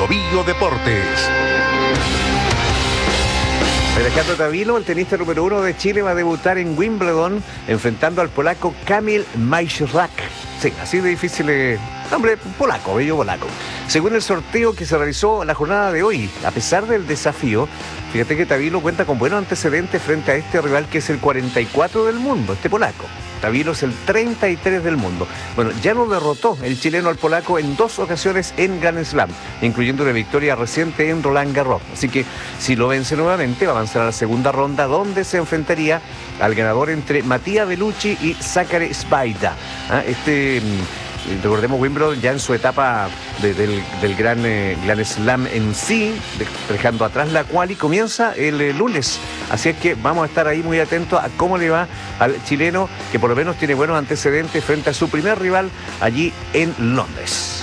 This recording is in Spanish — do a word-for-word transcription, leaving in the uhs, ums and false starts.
Bio Deportes. Alejandro Tavilo, el tenista número uno de Chile, va a debutar en Wimbledon enfrentando al polaco Kamil Majchrzak. Sí, así de difícil es. Hombre, polaco, bello polaco. Según el sorteo que se realizó la jornada de hoy, a pesar del desafío, fíjate que Tavilo cuenta con buenos antecedentes frente a este rival que es el cuarenta y cuatro del mundo, este polaco. Tavilo es el treinta y tres del mundo. Bueno, ya lo derrotó el chileno al polaco en dos ocasiones en Grand Slam, incluyendo una victoria reciente en Roland Garros. Así que si lo vence nuevamente, va a avanzar a la segunda ronda, donde se enfrentaría al ganador entre Matías Bellucci y Zackaria Svajda. ¿Ah? Este... Recordemos Wimbledon ya en su etapa de, del, del gran eh, Grand Slam en sí, dejando atrás la quali, comienza el eh, lunes. Así es que vamos a estar ahí muy atentos a cómo le va al chileno, que por lo menos tiene buenos antecedentes frente a su primer rival allí en Londres.